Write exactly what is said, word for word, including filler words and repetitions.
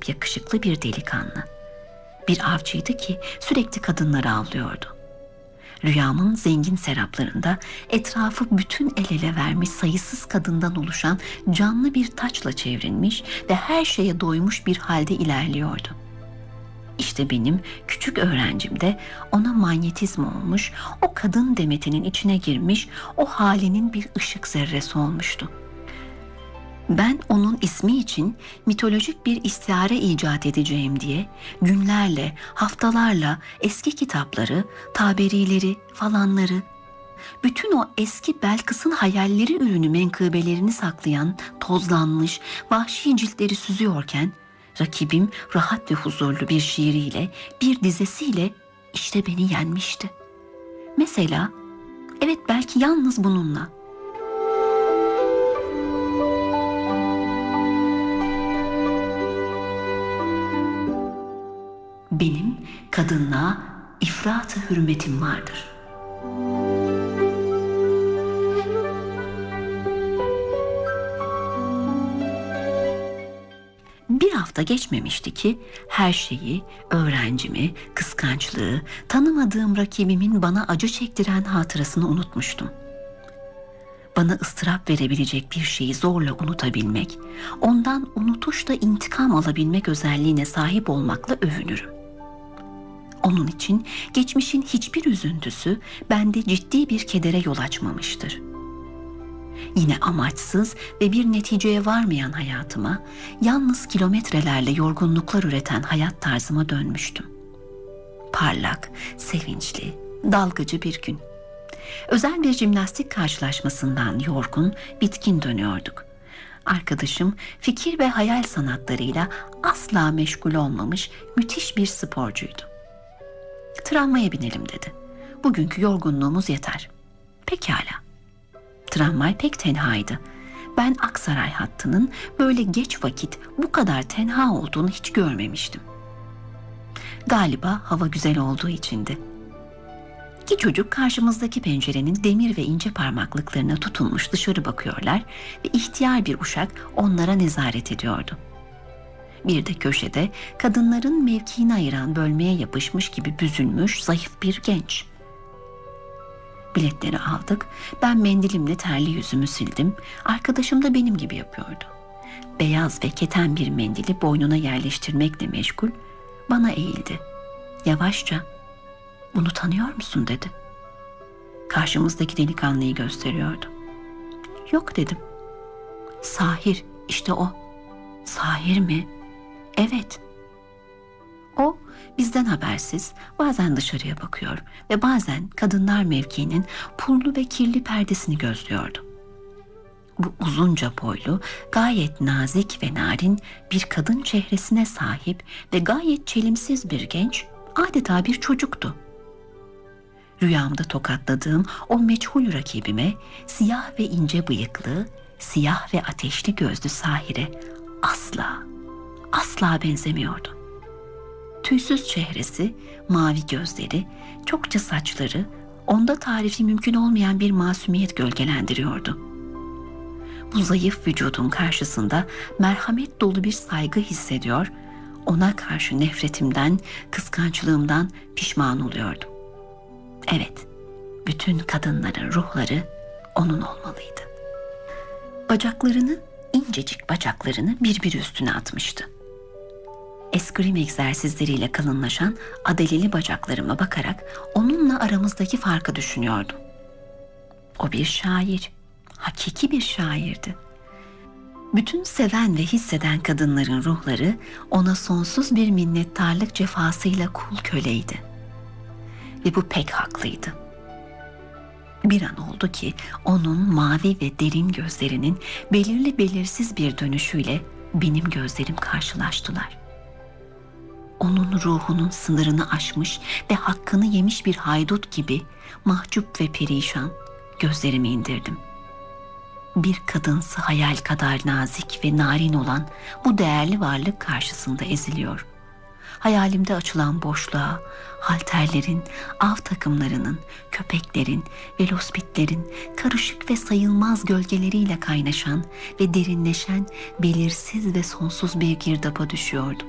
sahip yakışıklı bir delikanlı. Bir avcıydı ki sürekli kadınları avlıyordu. Rüyamın zengin seraplarında etrafı bütün el ele vermiş sayısız kadından oluşan canlı bir taçla çevrilmiş ve her şeye doymuş bir halde ilerliyordu. İşte benim küçük öğrencim de ona manyetizma olmuş, o kadın demetinin içine girmiş, o halinin bir ışık zerresi olmuştu. Ben onun ismi için mitolojik bir istihare icat edeceğim diye günlerle, haftalarla eski kitapları, taberileri falanları, bütün o eski Belkıs'ın hayalleri ürünü menkıbelerini saklayan tozlanmış, vahşi ciltleri süzüyorken, rakibim rahat ve huzurlu bir şiiriyle, bir dizesiyle işte beni yenmişti. Mesela, evet belki yalnız bununla. Benim kadınlığa ifrat-ı hürmetim vardır. Bir hafta geçmemişti ki her şeyi, öğrencimi, kıskançlığı, tanımadığım rakibimin bana acı çektiren hatırasını unutmuştum. Bana ıstırap verebilecek bir şeyi zorla unutabilmek, ondan unutuşla intikam alabilmek özelliğine sahip olmakla övünürüm. Onun için geçmişin hiçbir üzüntüsü bende ciddi bir kedere yol açmamıştır. Yine amaçsız ve bir neticeye varmayan hayatıma, yalnız kilometrelerle yorgunluklar üreten hayat tarzıma dönmüştüm. Parlak, sevinçli, dalgıcı bir gün. Özel bir jimnastik karşılaşmasından yorgun, bitkin dönüyorduk. Arkadaşım fikir ve hayal sanatlarıyla asla meşgul olmamış müthiş bir sporcuydu. Tramvaya binelim dedi. Bugünkü yorgunluğumuz yeter. Pekala. Tramvay pek tenhaydı. Ben Aksaray hattının böyle geç vakit bu kadar tenha olduğunu hiç görmemiştim. Galiba hava güzel olduğu içindi. İki çocuk karşımızdaki pencerenin demir ve ince parmaklıklarına tutunmuş dışarı bakıyorlar ve ihtiyar bir uşak onlara nezaret ediyordu. Bir de köşede kadınların mevkiini ayıran bölmeye yapışmış gibi büzülmüş zayıf bir genç. Biletleri aldık, ben mendilimle terli yüzümü sildim, arkadaşım da benim gibi yapıyordu. Beyaz ve keten bir mendili boynuna yerleştirmekle meşgul, bana eğildi. Yavaşça, "Bunu tanıyor musun?" dedi. Karşımızdaki delikanlıyı gösteriyordu. "Yok," dedim. "Sahir, işte o." "Sahir mi?" "Evet." O bizden habersiz bazen dışarıya bakıyor ve bazen kadınlar mevkiinin pullu ve kirli perdesini gözlüyordu. Bu uzunca boylu, gayet nazik ve narin bir kadın çehresine sahip ve gayet çelimsiz bir genç adeta bir çocuktu. Rüyamda tokatladığım o meçhul rakibime siyah ve ince bıyıklı, siyah ve ateşli gözlü Sahir'e asla, asla benzemiyordu. Tüysüz çehresi, mavi gözleri, çokça saçları onda tarifi mümkün olmayan bir masumiyet gölgelendiriyordu. Bu zayıf vücudun karşısında merhamet dolu bir saygı hissediyor, ona karşı nefretimden, kıskançlığımdan pişman oluyordum. Evet, bütün kadınların ruhları onun olmalıydı. Bacaklarını, incecik bacaklarını birbiri üstüne atmıştı. Eskrim egzersizleriyle kalınlaşan adeleli bacaklarıma bakarak onunla aramızdaki farkı düşünüyordum. O bir şair, hakiki bir şairdi. Bütün seven ve hisseden kadınların ruhları ona sonsuz bir minnettarlık cefasıyla kul köleydi. Ve bu pek haklıydı. Bir an oldu ki onun mavi ve derin gözlerinin belirli belirsiz bir dönüşüyle benim gözlerim karşılaştılar. Onun ruhunun sınırını aşmış ve hakkını yemiş bir haydut gibi mahcup ve perişan gözlerimi indirdim. Bir kadınsı hayal kadar nazik ve narin olan bu değerli varlık karşısında eziliyor. Hayalimde açılan boşluğa, halterlerin, av takımlarının, köpeklerin, velospitlerin karışık ve sayılmaz gölgeleriyle kaynaşan ve derinleşen belirsiz ve sonsuz bir girdaba düşüyordum.